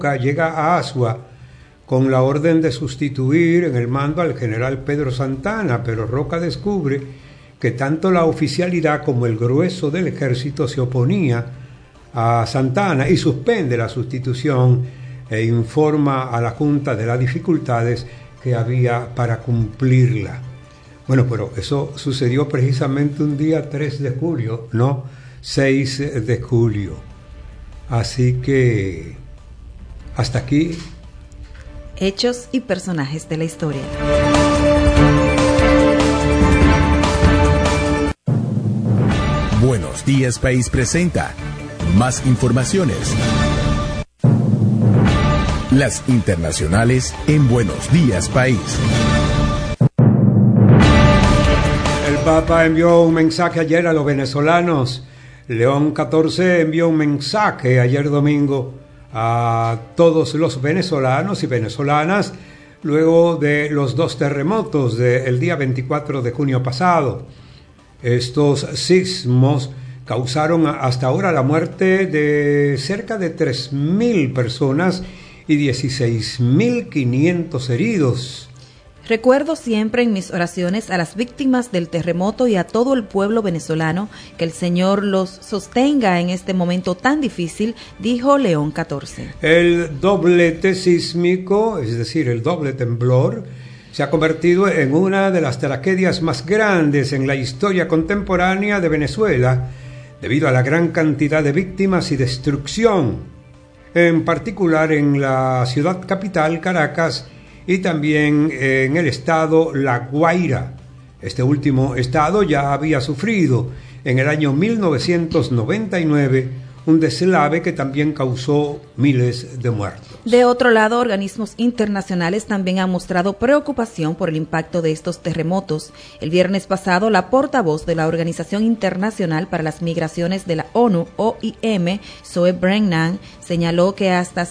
llega a Asua con la orden de sustituir en el mando al general Pedro Santana, pero Roca descubre que tanto la oficialidad como el grueso del ejército se oponía a Santana y suspende la sustitución e informa a la Junta de las dificultades que había para cumplirla. Bueno, pero eso sucedió precisamente un día 3 de julio, no 6 de julio. Así que hasta aquí. Hechos y personajes de la historia. Buenos Días País presenta más informaciones. Las internacionales en Buenos Días País. El Papa envió un mensaje ayer a los venezolanos. León XIV envió un mensaje ayer domingo a todos los venezolanos y venezolanas luego de los 2 terremotos del día 24 de junio pasado. Estos sismos causaron hasta ahora la muerte de cerca de 3.000 personas y 16.500 heridos. Recuerdo siempre en mis oraciones a las víctimas del terremoto y a todo el pueblo venezolano, que el Señor los sostenga en este momento tan difícil, dijo León XIV. El doblete sísmico, es decir, el doble temblor, se ha convertido en una de las tragedias más grandes en la historia contemporánea de Venezuela, debido a la gran cantidad de víctimas y destrucción, en particular en la ciudad capital, Caracas, y también en el estado La Guaira. Este último estado ya había sufrido en el año 1999 un deslave que también causó miles de muertos. De otro lado, organismos internacionales también han mostrado preocupación por el impacto de estos terremotos. El viernes pasado, la portavoz de la Organización Internacional para las Migraciones de la ONU, OIM, Zoe Brennan, señaló que hasta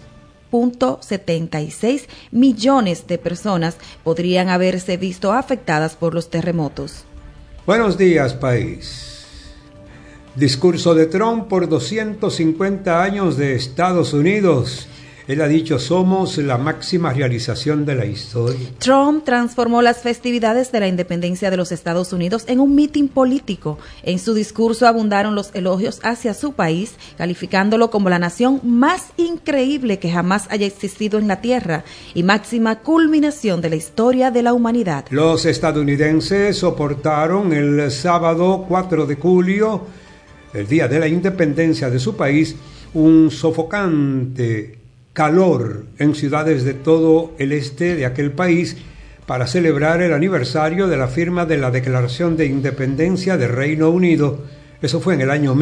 6.76 millones de personas podrían haberse visto afectadas por los terremotos. Buenos días, país. Discurso de Trump por 250 años de Estados Unidos. Él ha dicho: somos la máxima realización de la historia. Trump transformó las festividades de la independencia de los Estados Unidos en un mitin político. En su discurso abundaron los elogios hacia su país, calificándolo como la nación más increíble que jamás haya existido en la Tierra y máxima culminación de la historia de la humanidad. Los estadounidenses soportaron el sábado 4 de julio, el día de la independencia de su país, un sofocante calor en ciudades de todo el este de aquel país para celebrar el aniversario de la firma de la Declaración de Independencia del Reino Unido. Eso fue en el año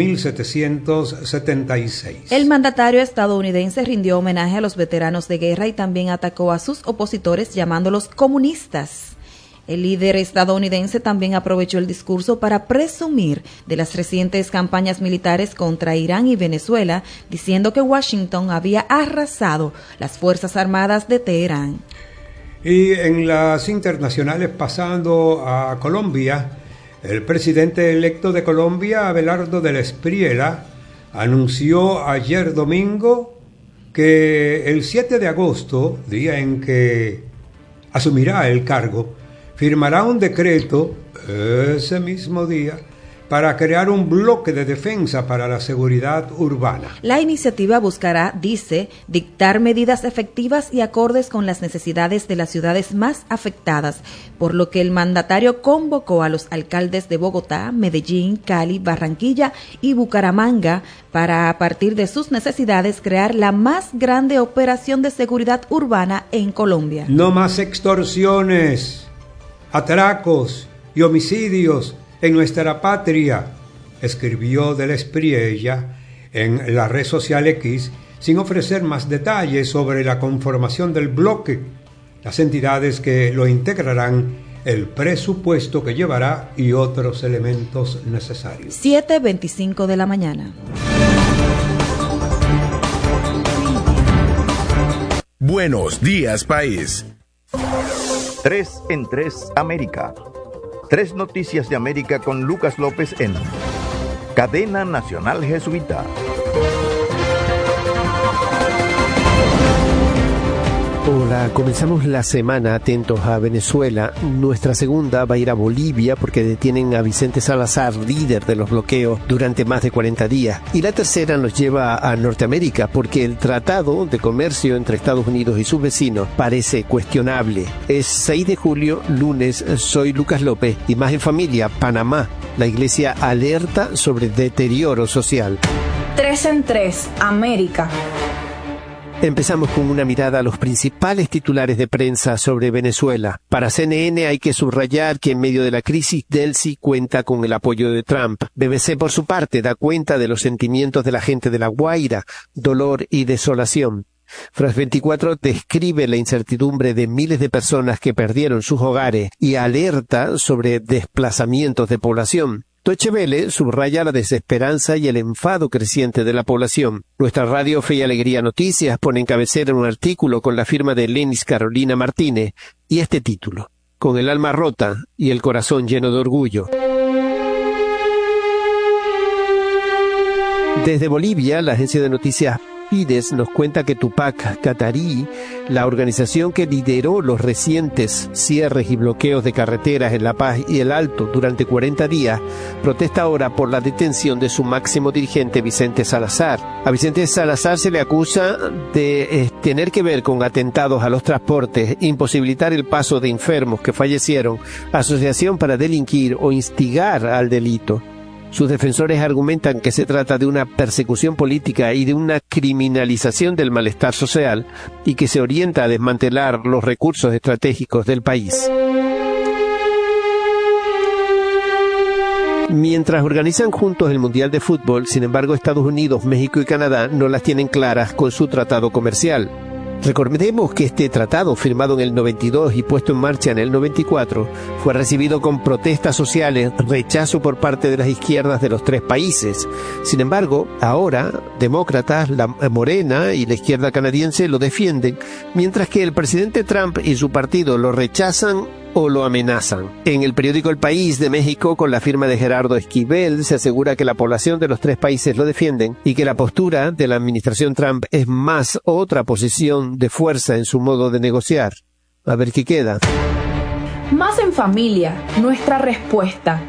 1776. El mandatario estadounidense rindió homenaje a los veteranos de guerra y también atacó a sus opositores llamándolos comunistas. El líder estadounidense también aprovechó el discurso para presumir de las recientes campañas militares contra Irán y Venezuela, diciendo que Washington había arrasado las Fuerzas Armadas de Teherán. Y en las internacionales, pasando a Colombia, el presidente electo de Colombia, Abelardo del Espriella, anunció ayer domingo que el 7 de agosto, día en que asumirá el cargo, firmará un decreto ese mismo día para crear un bloque de defensa para la seguridad urbana. La iniciativa buscará, dice, dictar medidas efectivas y acordes con las necesidades de las ciudades más afectadas, por lo que el mandatario convocó a los alcaldes de Bogotá, Medellín, Cali, Barranquilla y Bucaramanga para, a partir de sus necesidades, crear la más grande operación de seguridad urbana en Colombia. No más extorsiones, atracos y homicidios en nuestra patria, escribió del Espriella en la red social X, sin ofrecer más detalles sobre la conformación del bloque, las entidades que lo integrarán, el presupuesto que llevará y otros elementos necesarios. 7:25 de la mañana. Buenos días, país. 3 en 3 América. 3 noticias de América con Lucas López en Cadena Nacional Jesuita. Hola, comenzamos la semana atentos a Venezuela. Nuestra segunda va a ir a Bolivia porque detienen a Vicente Salazar, líder de los bloqueos, durante más de 40 días. Y la tercera nos lleva a Norteamérica porque el tratado de comercio entre Estados Unidos y sus vecinos parece cuestionable. Es 6 de julio, lunes. Soy Lucas López. Y más en familia, Panamá. La iglesia alerta sobre deterioro social. 3 en 3, América. Empezamos con una mirada a los principales titulares de prensa sobre Venezuela. Para CNN hay que subrayar que en medio de la crisis Delcy cuenta con el apoyo de Trump. BBC por su parte da cuenta de los sentimientos de la gente de La Guaira, dolor y desolación. France 24 describe la incertidumbre de miles de personas que perdieron sus hogares y alerta sobre desplazamientos de población. Deutsche Welle subraya la desesperanza y el enfado creciente de la población. Nuestra radio Fe y Alegría Noticias pone en cabecera un artículo con la firma de Lenis Carolina Martínez y este título: Con el alma rota y el corazón lleno de orgullo. Desde Bolivia, la agencia de noticias Fides nos cuenta que Tupac Katari, la organización que lideró los recientes cierres y bloqueos de carreteras en La Paz y El Alto durante 40 días, protesta ahora por la detención de su máximo dirigente Vicente Salazar. A Vicente Salazar se le acusa de tener que ver con atentados a los transportes, imposibilitar el paso de enfermos que fallecieron, asociación para delinquir o instigar al delito. Sus defensores argumentan que se trata de una persecución política y de una criminalización del malestar social y que se orienta a desmantelar los recursos estratégicos del país. Mientras organizan juntos el Mundial de Fútbol, sin embargo, Estados Unidos, México y Canadá no las tienen claras con su tratado comercial. Recordemos que este tratado, firmado en el 92 y puesto en marcha en el 94, fue recibido con protestas sociales, rechazo por parte de las izquierdas de los tres países. Sin embargo, ahora, demócratas, la Morena y la izquierda canadiense lo defienden, mientras que el presidente Trump y su partido lo rechazan o lo amenazan. En el periódico El País de México, con la firma de Gerardo Esquivel, se asegura que la población de los tres países lo defienden y que la postura de la administración Trump es más otra posición de fuerza en su modo de negociar. A ver qué queda. Más en familia, nuestra respuesta.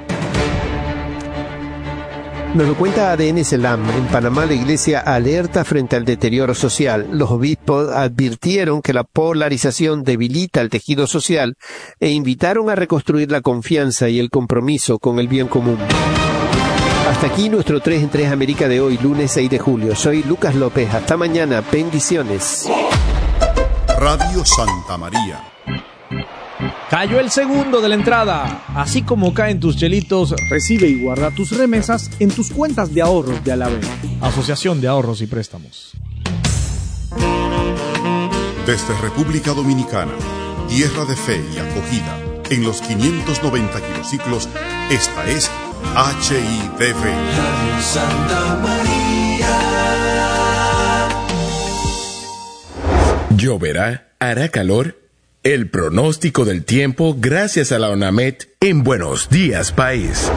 Nos lo cuenta ADN Selam. En Panamá la iglesia alerta frente al deterioro social. Los obispos advirtieron que la polarización debilita el tejido social e invitaron a reconstruir la confianza y el compromiso con el bien común. Hasta aquí nuestro 3 en 3 América de hoy, lunes 6 de julio. Soy Lucas López. Hasta mañana. Bendiciones. Radio Santa María. Cayó el segundo de la entrada. Así como caen tus chelitos, recibe y guarda tus remesas en tus cuentas de ahorros de Alavés. Asociación de Ahorros y Préstamos. Desde República Dominicana, tierra de fe y acogida, en los 590 kilociclos, esta es HIDV. Radio Santa María. ¿Lloverá? ¿Hará calor? El pronóstico del tiempo gracias a la ONAMED en Buenos Días País.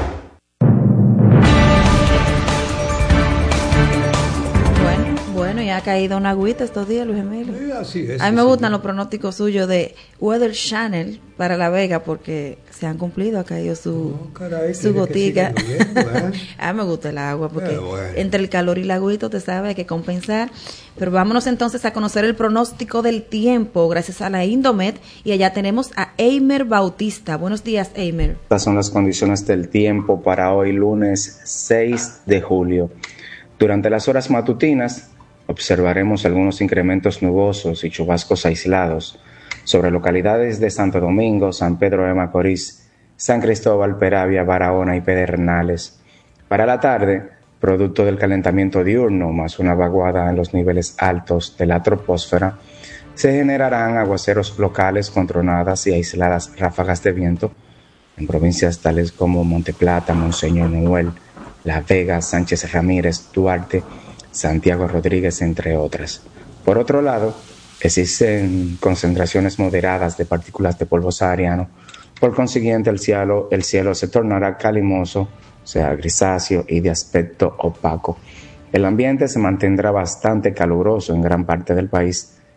Bueno, ya ha caído una agüita estos días, Luis Emilio. Sí, así es. A mí me gustan los pronósticos suyos de Weather Channel para La Vega porque se han cumplido, ha caído su gotica. A mí me gusta el agua porque entre el calor y el agüito, te sabe, hay que compensar. Pero vámonos entonces a conocer el pronóstico del tiempo gracias a la Indomet y allá tenemos a Eimer Bautista. Buenos días, Eimer. Estas son las condiciones del tiempo para hoy lunes 6 de julio. Durante las horas matutinas observaremos algunos incrementos nubosos y chubascos aislados sobre localidades de Santo Domingo, San Pedro de Macorís, San Cristóbal, Peravia, Barahona y Pedernales. Para la tarde, producto del calentamiento diurno más una vaguada en los niveles altos de la troposfera, se generarán aguaceros locales con tronadas y aisladas ráfagas de viento en provincias tales como Monteplata, Monseñor Noel, La Vega, Sánchez Ramírez, Duarte, Santiago Rodríguez, entre otras. Por otro lado, existen concentraciones moderadas de partículas de polvo sahariano. Por consiguiente, el cielo se tornará calimoso, o sea, grisáceo y de aspecto opaco. El ambiente se mantendrá bastante caluroso en gran parte del país,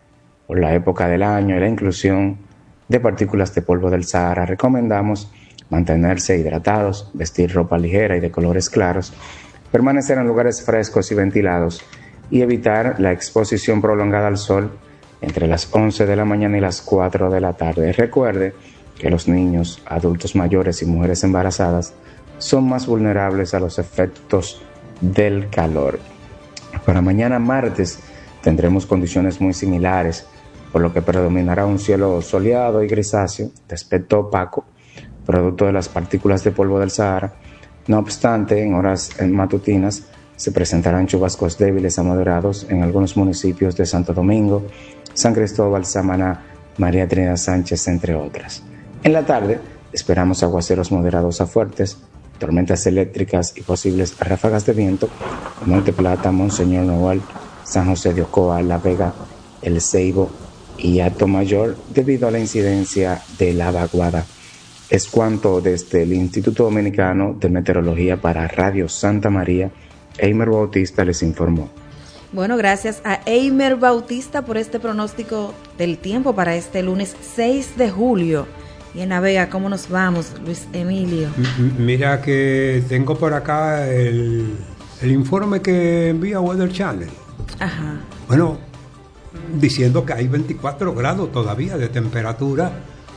por la época del año y la inclusión de partículas de polvo del Sahara, recomendamos mantenerse hidratados, vestir ropa ligera y de colores claros, permanecer en lugares frescos y ventilados y evitar la exposición prolongada al sol entre las 11 de la mañana y las 4 de la tarde. Recuerde que los niños, adultos mayores y mujeres embarazadas son más vulnerables a los efectos del calor. Para mañana martes tendremos condiciones muy similares, por lo que predominará un cielo soleado y grisáceo de aspecto opaco, producto de las partículas de polvo del Sahara. No obstante, en horas matutinas se presentarán chubascos débiles a moderados en algunos municipios de Santo Domingo, San Cristóbal, Samaná, María Trinidad Sánchez, entre otras. En la tarde esperamos aguaceros moderados a fuertes, tormentas eléctricas y posibles ráfagas de viento en Monte Plata, Monseñor Noel, San José de Ocoa, La Vega, El Ceibo y Atomayor debido a la incidencia de la vaguada. Es cuanto desde el Instituto Dominicano de Meteorología para Radio Santa María. Eimer Bautista les informó. Bueno, gracias a Eimer Bautista por este pronóstico del tiempo para este lunes 6 de julio. Y en La Vega, ¿cómo nos vamos, Luis Emilio? Mira que tengo por acá el informe que envía Weather Channel. Ajá. Bueno, diciendo que hay 24 grados todavía de temperatura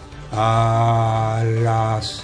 a las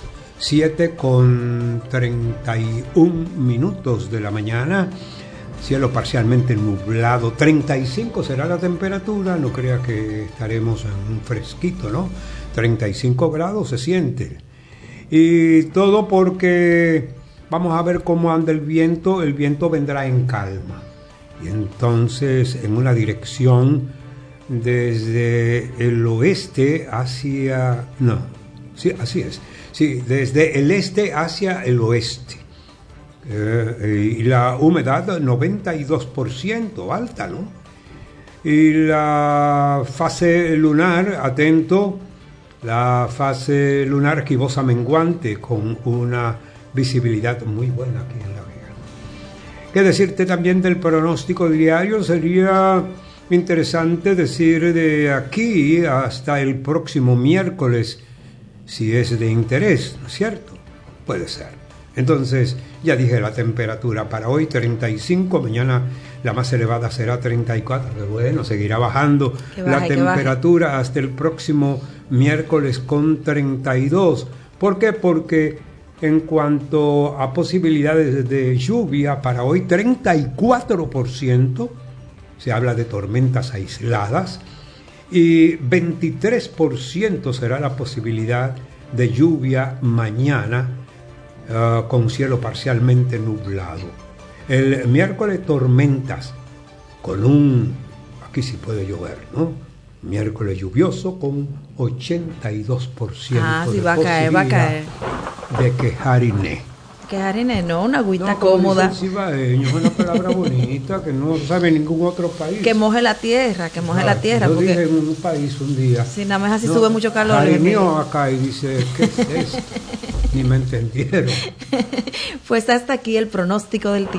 7:31 de la mañana, cielo parcialmente nublado, 35 será la temperatura, no crea que estaremos en un fresquito, ¿no? 35 grados se siente. Y todo porque vamos a ver cómo anda el viento vendrá en calma. Y entonces en una dirección desde el oeste hacia... No, sí, así es. Sí, desde el este hacia el oeste. Y la humedad 92%, alta, ¿no? Y la fase lunar, atento, la fase lunar gibosa menguante con una visibilidad muy buena aquí en La Vega. ¿Qué decirte también del pronóstico diario? Sería interesante decir de aquí hasta el próximo miércoles, si es de interés, ¿no es cierto? Puede ser. Entonces, ya dije la temperatura para hoy 35, mañana la más elevada será 34, pero bueno, seguirá bajando la temperatura hasta el próximo miércoles con 32. ¿Por qué? Porque en cuanto a posibilidades de lluvia, para hoy 34%, se habla de tormentas aisladas, y 23% será la posibilidad de lluvia mañana, con cielo parcialmente nublado. El miércoles tormentas con aquí sí puede llover, ¿no? Miércoles lluvioso con 82% sí, de va a caer. De quejariné. Quejariné, no, una agüita cómoda. Es una palabra bonita que no sabe ningún otro país. Que moje la tierra, Yo dije en un país un día. Si nada más así sube mucho calor. Jarineó acá y dice, ¿qué es esto? Ni me entendieron. Pues hasta aquí el pronóstico del tiempo.